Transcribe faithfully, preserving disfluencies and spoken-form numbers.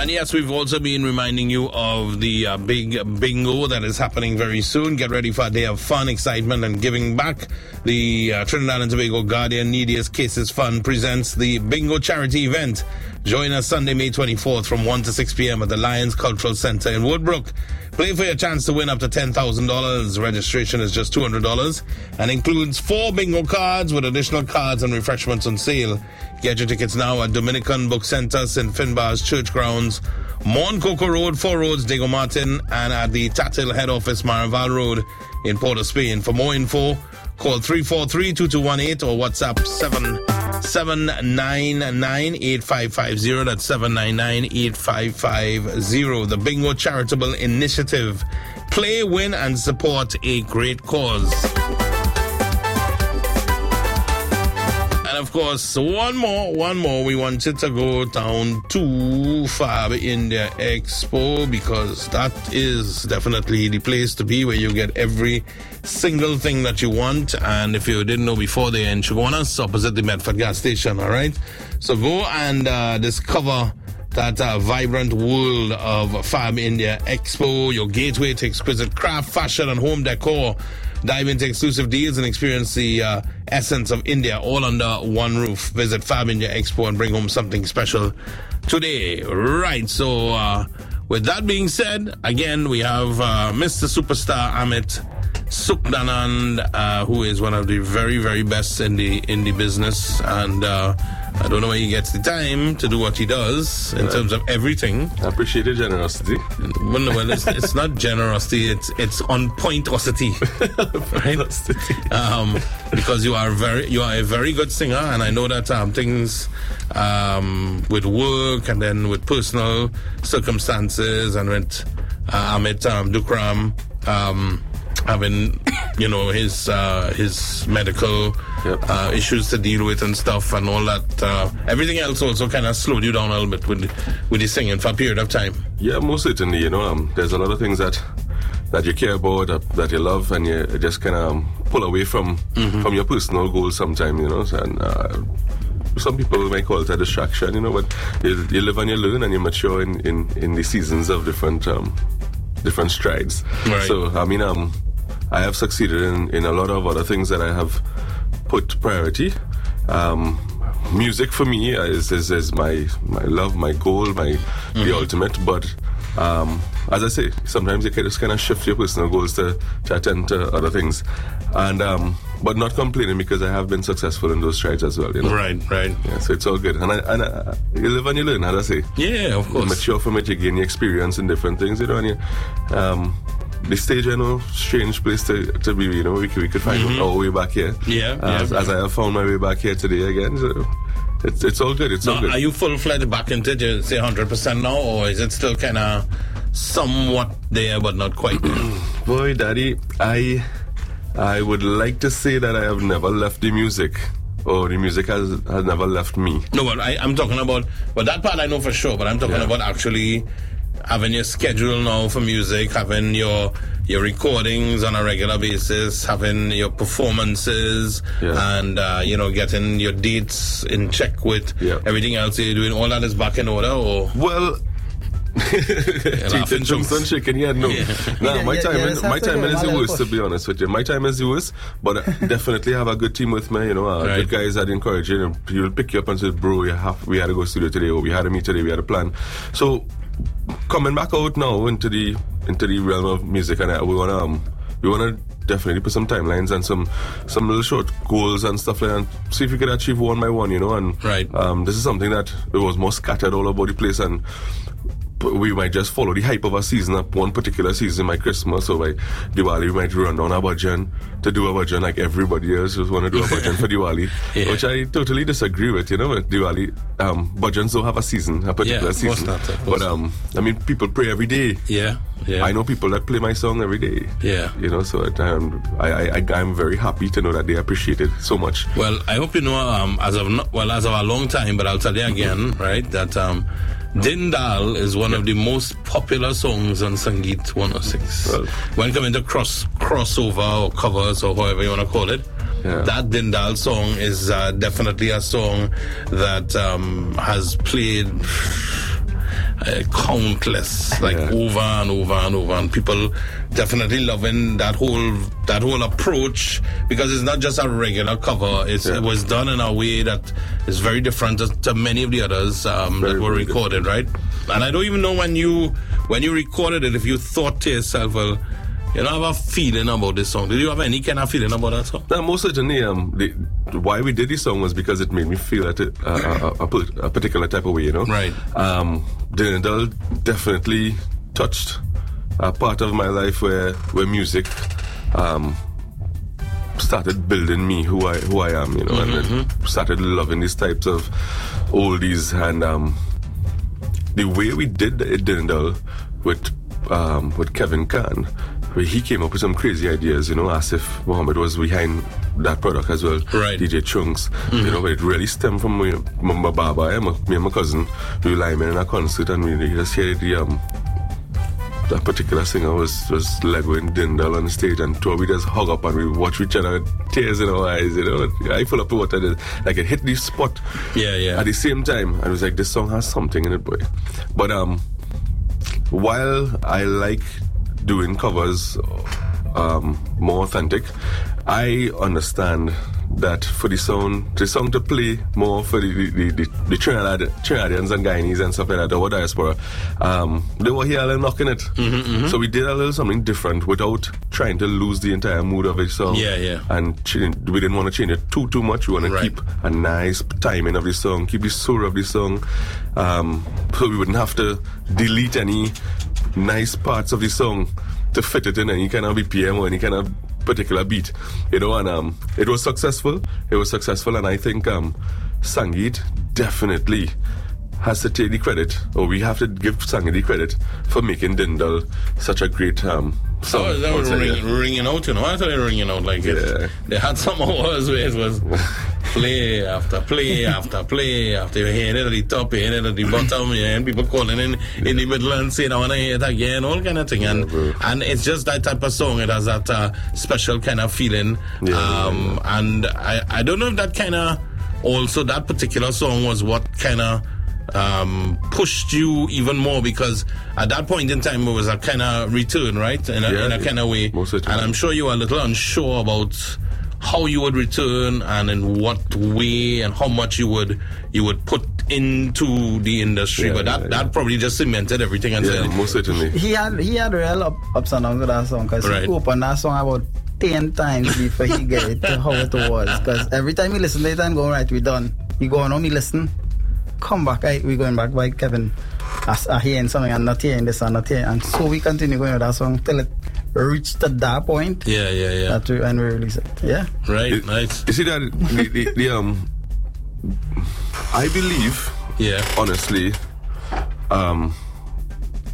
And yes, we've also been reminding you of the uh, big bingo that is happening very soon. Get ready for a day of fun, excitement, and giving back. The uh, Trinidad and Tobago Guardian Neediest Cases Fund presents the bingo charity event. Join us Sunday, May twenty-fourth from one to six p.m. at the Lions Cultural Center in Woodbrook. Play for your chance to win up to ten thousand dollars. Registration is just two hundred dollars and includes four bingo cards with additional cards and refreshments on sale. Get your tickets now at Dominican Book Center, Saint Finbar's Church Grounds, Mount Coco Road, Four Roads, Diego Martin, and at the Tatil Head Office, Maraval Road in Port of Spain. For more info, call three four three, two two one eight or WhatsApp seven seven nine nine eight five five zero. That's seven nine nine eight five five zero. The Bingo Charitable Initiative. Play, win, and support a great cause. And of course, one more, one more. We wanted to go down to Fab India Expo because that is definitely the place to be where you get every single thing that you want. And if you didn't know before, they're in Chaguanas, opposite the Medford gas station, all right? So go and uh, discover that uh, vibrant world of Fab India Expo, your gateway to exquisite craft, fashion, and home decor. Dive into exclusive deals and experience the uh, essence of India all under one roof. Visit Fab India Expo and bring home something special today. Right, so uh, with that being said, again, we have uh, Mister Superstar Amit Sukdanand, uh, who is one of the very, very best in the in the business, and uh, I don't know where he gets the time to do what he does in yeah. terms of everything. I appreciate your generosity. Well, no, well, it's, it's not generosity; it's it's on pointosity, right? Um, because you are very you are a very good singer, and I know that um, things um, with work and then with personal circumstances and with uh, Amit um, Dukram. Um, having, you know, his uh, his medical yep. uh, issues to deal with and stuff and all that. Uh, everything else also kind of slowed you down a little bit with with the singing for a period of time. Yeah, most certainly. You know, um, there's a lot of things that that you care about, that, that you love, and you just kind of um, pull away from mm-hmm. from your personal goals sometimes. You know, and uh, some people might call it a distraction. You know, but you, you live and you learn and you mature in, in, in the seasons of different um, different strides. Right. So I mean, um. I have succeeded in, in a lot of other things that I have put priority. Um, music for me is, is, is my my love, my goal, my mm-hmm. the ultimate. But um, as I say, sometimes you can just kind of shift your personal goals to, to attend to other things, and um, but not complaining because I have been successful in those strides as well. You know? Right, right. Yeah, so it's all good, and I, and I, you live and you learn. As I say, yeah, of course. You mature from it, you gain experience in different things. You know, and you. Um, The stage, I know, strange place to, to be, you know, we could, we could find mm-hmm. our way back here. Yeah, uh, as, yeah. as I have found my way back here today again. So it's it's all good, it's now, all good. Are you full-fledged back into it, you say one hundred percent now, or is it still kind of somewhat there, but not quite there? Boy, Daddy, I, I would like to say that I have never left the music. Or the music has, has never left me. No, but I, I'm talking about, well, that part I know for sure, but I'm talking yeah. about actually having your schedule now for music, having your your recordings on a regular basis, having your performances, yeah. and uh, you know, getting your dates in check with yeah. everything else you're doing. All that is back in order, or well. Teeth jumps and shaking, yeah, no. Yeah. Nah, my time, yeah, yeah, my time is the worst, to be honest with you. My time is the worst, but I definitely have a good team with me. You know, uh, right. good guys that encourage you. You'll pick you up and say, "Bro, you have, we had to go studio today, or we had to meet today, we had a plan." So, coming back out now into the into the realm of music, and I, we wanna um, we wanna definitely put some timelines and some some little short goals and stuff like that, and see if we could achieve one by one. You know, and right. um, this is something that it was more scattered all over the place, and we might just follow the hype of a season, up one particular season, like Christmas or by Diwali, we might run down a bhajan to do a bhajan like everybody else just want to do a bhajan for Diwali, yeah. which I totally disagree with. You know, with Diwali, um, bhajans don't have a season, a particular yeah, season. Not, but um, I mean, people pray every day. Yeah, yeah. I know people that play my song every day. Yeah, you know, so um, I, I, I, I'm very happy to know that they appreciate it so much. Well, I hope you know, um, as of not, well, as of a long time, but I'll tell you again, right, that um. Din Dal is one yeah. of the most popular songs on Sangeet one oh six. Well, when coming to cross crossover or covers or however you want to call it, yeah. that Din Dal song is uh, definitely a song that um, has played uh, countless, like yeah. over and over and over, and people definitely loving that whole that whole approach, because it's not just a regular cover. It's, yeah. It was done in a way that is very different to, to many of the others um, that were recorded, different. Right? And I don't even know when you when you recorded it, if you thought to yourself, well, you don't have a feeling about this song. Did you have any kind of feeling about that song? No, most certainly. Um, the, why we did this song was because it made me feel at a, a, a, a particular type of way, you know? Right. Um, Dindal definitely touched a part of my life where where music um, started building me who I who I am, you know, mm-hmm. and then started loving these types of oldies. And um, the way we did it, Dindal, with um, with Kevin Khan, where he came up with some crazy ideas, you know, as if Muhammad was behind that product as well. Right. D J Chunks, mm-hmm. you know, but it really stemmed from me, my Baba, and my, me and my cousin. We were lying in a concert and we just heard the um, that particular singer was was Legoing Dindal on the stage, and two we just hug up and we watch each other with tears in our eyes, you know. I full up with water, like it hit the spot. Yeah, yeah. At the same time, and it was like, this song has something in it, boy. But um, while I like doing covers um, more authentic, I understand that for the song, the song to play more for the the, the, the Trinidad, Trinidadians and Guyanese and stuff like that, our diaspora, um, they were here and knocking it. Mm-hmm, mm-hmm. So we did a little something different without trying to lose the entire mood of the song. Yeah, yeah. And change, we didn't want to change it too, too much. We want right. to keep a nice timing of the song, keep the soul of the song, um, so we wouldn't have to delete any nice parts of the song to fit it in any kind of B P M or any kind of particular beat, you know. And um, it was successful. It was successful, and I think um, Sangeet definitely has to take the credit, or we have to give Sangeet the credit for making Dindal such a great um, song. Oh, that was ring, ringing out, you know. I thought it was ringing out like it. Yeah. They had some hours where it was play after play after play after. You hear it at the top, you hear it at the bottom, you hear people calling in in the middle and saying, I want to hear it again, all kind of thing. And yeah, and it's just that type of song. It has that uh, special kind of feeling. Yeah, um, yeah, yeah. And I, I don't know if that kind of, also that particular song was what kind of um, pushed you even more, because at that point in time it was a kind of return, right? In a, yeah, in a kind of way. And I'm sure you were a little unsure about how you would return and in what way and how much you would you would put into the industry. Yeah, but that, yeah, that yeah. probably just cemented everything. And yeah, most certainly. He had he had real up, ups and downs with that song, because right. he opened that song about ten times before he get it to how it was. Because every time he listen to it and go, right, we done. He go on, oh, me listen. Come back, I, we going back by Kevin. I, I hearing something and not hearing this and not hearing. And so we continue going with that song till it reached to that point. Yeah, yeah, yeah. That we, and we release it. Yeah. Right, it, nice. You see that, the, the, the, um, I believe, yeah, honestly, um,